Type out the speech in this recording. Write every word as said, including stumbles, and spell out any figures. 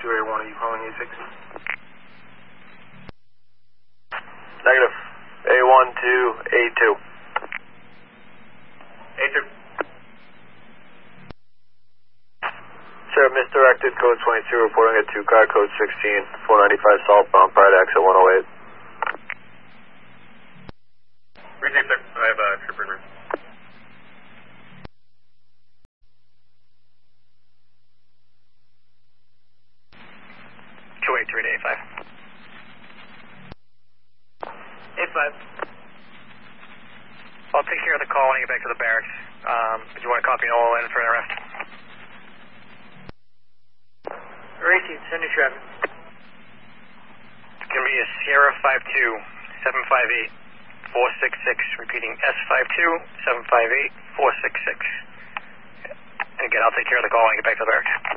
two A one, are you calling A six? Negative. A one to A two. A two. Sir, misdirected, code twenty-two, reporting a two-car, code sixteen, four ninety-five southbound, prior to exit one oh eight. Receive, sir. I have a uh, trooper in route. two eighty-three to A five. A five. I'll take care of the call when I get back to the barracks. Um, do you want to copy an O L N for an arrest? Racing, send your traffic. It's going to be a Sierra five two, seven five eight, four six six. Repeating, S five two, seven five eight, four six six. And again, I'll take care of the call when I get back to the barracks.